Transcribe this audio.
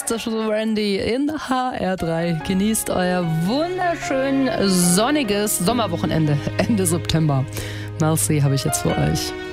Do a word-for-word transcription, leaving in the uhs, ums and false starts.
fantastische Randy in H R drei. Genießt euer wunderschön sonniges Sommerwochenende Ende September. Merci habe ich jetzt für euch.